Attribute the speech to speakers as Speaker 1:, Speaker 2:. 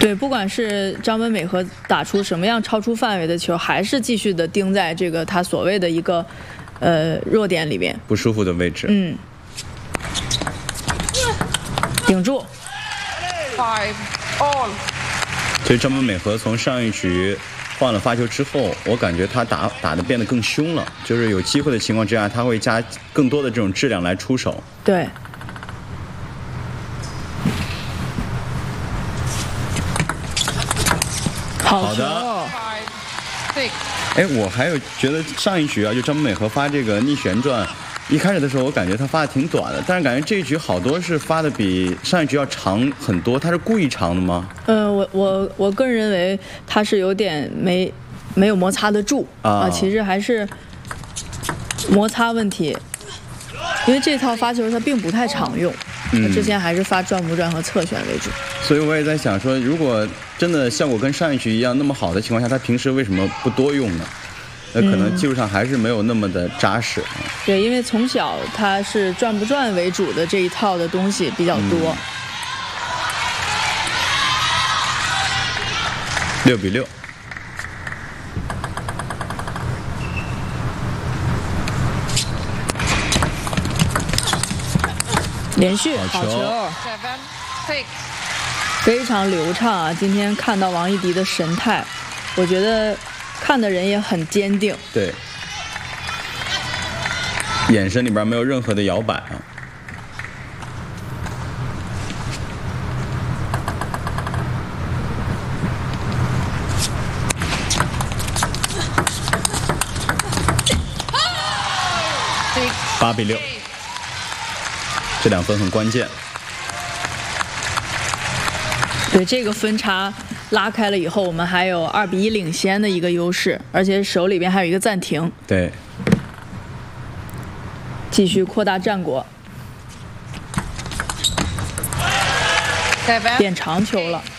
Speaker 1: 对，不管是张本美和打出什么样超出范围的球，还是继续的盯在这个他所谓的一个弱点里边，
Speaker 2: 不舒服的位置。
Speaker 1: 顶住。
Speaker 2: 所以张本美和从上一局换了发球之后，我感觉他打得变得更凶了，就是有机会的情况之下，他会加更多的这种质量来出手。
Speaker 1: 对。好的。
Speaker 2: 哎，我还有觉得上一局啊，就张本美和发这个逆旋转，一开始的时候我感觉他发的挺短的，但是感觉这一局好多是发的比上一局要长很多，他是故意长的吗？
Speaker 1: 我个人认为他是有点没有摩擦得住啊，其实还是摩擦问题，因为这套发球他并不太常用。之前还是发转不转和侧旋为主，
Speaker 2: 所以我也在想说，如果真的效果跟上一局一样那么好的情况下，他平时为什么不多用呢？那可能技术上还是没有那么的扎实。
Speaker 1: 对，因为从小他是转不转为主的这一套的东西比较多。
Speaker 2: 6比6。
Speaker 1: 连续好球，非常流畅啊！今天看到王艺迪的神态，我觉得看的人也很坚定。
Speaker 2: 对，眼神里边没有任何的摇摆啊。8比6。这2分很关键。
Speaker 1: 对，这个分差拉开了以后，我们还有2比1领先的一个优势，而且手里边还有一个暂停。
Speaker 2: 对，
Speaker 1: 继续扩大战果，变长球了。